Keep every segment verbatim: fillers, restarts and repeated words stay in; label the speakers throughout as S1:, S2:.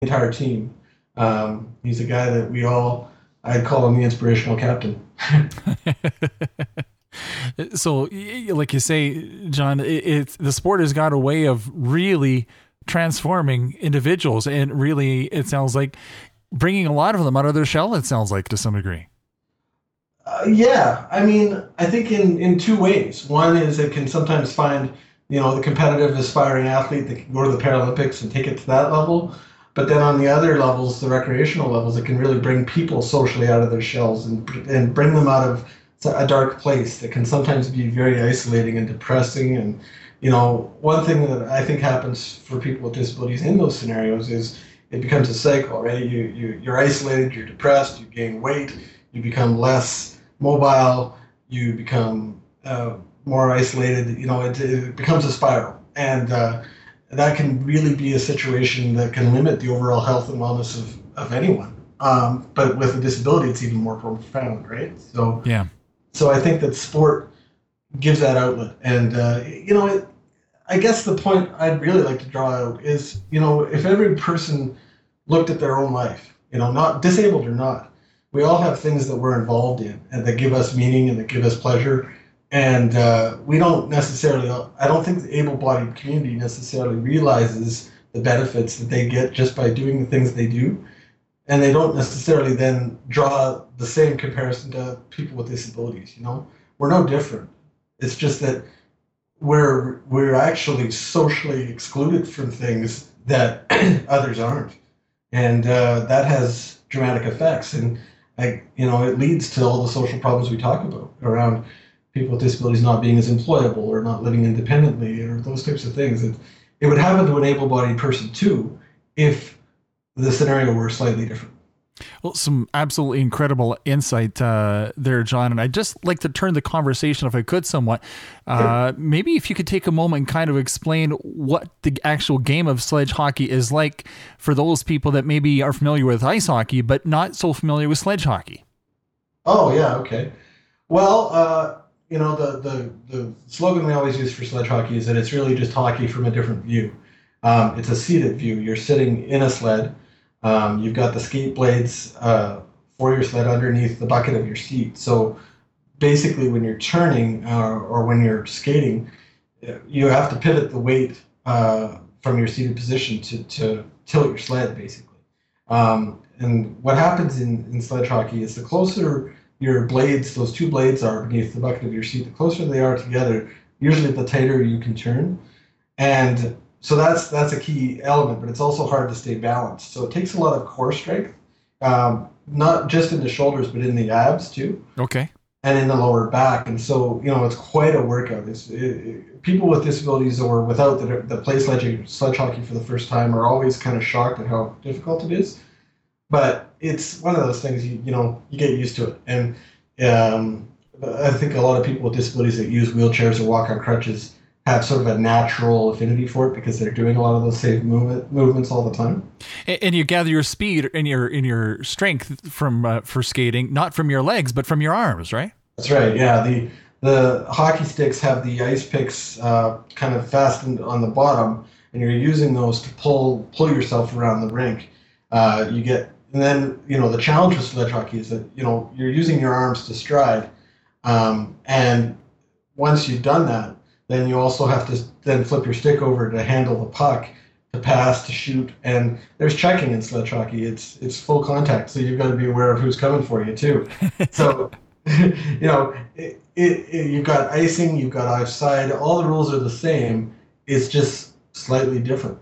S1: entire team. Um, he's a guy that we all, I'd call him the inspirational captain.
S2: So, like you say, John, it, it the sport has got a way of really transforming individuals, and really, it sounds like bringing a lot of them out of their shell. It sounds like to some degree.
S1: Uh, yeah, I mean, I think in, in two ways. One is it can sometimes find, you know, the competitive aspiring athlete that can go to the Paralympics and take it to that level. But then on the other levels, the recreational levels, it can really bring people socially out of their shells and and bring them out of a dark place that can sometimes be very isolating and depressing. And, you know, one thing that I think happens for people with disabilities in those scenarios is it becomes a cycle, right? You, you, you're isolated, you're depressed, you gain weight, you become less mobile, you become uh, more isolated, you know, it, it becomes a spiral. And uh, that can really be a situation that can limit the overall health and wellness of, of anyone. Um, but with a disability, it's even more profound, right? So,
S2: yeah.
S1: So I think that sport gives that outlet. And, uh, you know, it, I guess the point I'd really like to draw out is, you know, if every person looked at their own life, you know, not disabled or not, we all have things that we're involved in and that give us meaning and that give us pleasure. And uh, we don't necessarily, I don't think the able-bodied community necessarily realizes the benefits that they get just by doing the things they do. And they don't necessarily then draw the same comparison to people with disabilities, you know? We're no different. It's just that we're, we're actually socially excluded from things that others aren't. And uh, that has dramatic effects. And, I, you know, it leads to all the social problems we talk about around people with disabilities not being as employable or not living independently or those types of things. It, it would happen to an able-bodied person too if the scenario were slightly different.
S2: Well, some absolutely incredible insight uh, there, John. And I'd just like to turn the conversation, if I could, somewhat. Uh,
S1: Sure.
S2: Maybe if you could take a moment and kind of explain what the actual game of sledge hockey is like for those people that maybe are familiar with ice hockey, but not so familiar with sledge hockey.
S1: Oh, yeah, okay. Well, uh, you know, the, the, the slogan we always use for sledge hockey is that it's really just hockey from a different view. Um, it's a seated view. You're sitting in a sled. Um, you've got the skate blades uh, for your sled underneath the bucket of your seat. So basically when you're turning uh, or when you're skating, you have to pivot the weight uh, from your seated position to, to tilt your sled, basically. Um, and what happens in, in sledge hockey is the closer your blades, those two blades are beneath the bucket of your seat, the closer they are together, usually the tighter you can turn. And so that's that's a key element, but it's also hard to stay balanced. So it takes a lot of core strength, um, not just in the shoulders, but in the abs too.
S2: Okay.
S1: And in the lower back. And so, you know, it's quite a workout. It's, it, it, people with disabilities or without the, the play sledge, sledge hockey for the first time are always kind of shocked at how difficult it is. But it's one of those things, you, you know, you get used to it. And um, I think a lot of people with disabilities that use wheelchairs or walk on crutches have sort of a natural affinity for it because they're doing a lot of those same movement, movements all the time.
S2: And, and you gather your speed and your in your strength from uh, for skating, not from your legs, but from your arms, right?
S1: That's right. Yeah, the the hockey sticks have the ice picks uh, kind of fastened on the bottom, and you're using those to pull pull yourself around the rink. Uh, you get, and then you know the challenge with sledge hockey is that you know you're using your arms to stride, um, and once you've done that, then you also have to then flip your stick over to handle the puck, to pass, to shoot, and there's checking in sledge hockey. It's it's full contact, so you've got to be aware of who's coming for you too. So, you know, it, it, it, you've got icing, you've got offside. All the rules are the same. It's just slightly different.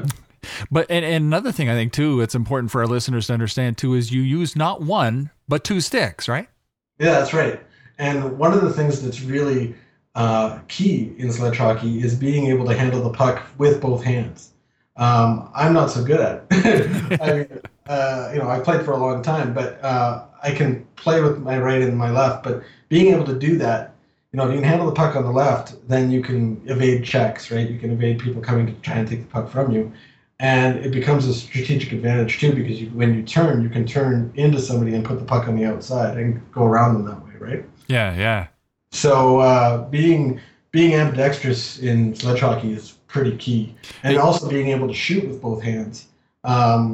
S2: But and, and another thing I think too, it's important for our listeners to understand too, is you use not one but two sticks, right?
S1: Yeah, that's right. And one of the things that's really uh, key in sledge hockey is being able to handle the puck with both hands. Um, I'm not so good at it. I mean, uh, you know, I played for a long time, but uh, I can play with my right and my left. But being able to do that, you know, if you can handle the puck on the left, then you can evade checks, right? You can evade people coming to try and take the puck from you. And it becomes a strategic advantage too, because you, when you turn, you can turn into somebody and put the puck on the outside and go around them that way, right?
S2: Yeah, yeah.
S1: So uh, being being ambidextrous in sledge hockey is pretty key, and also being able to shoot with both hands. Um,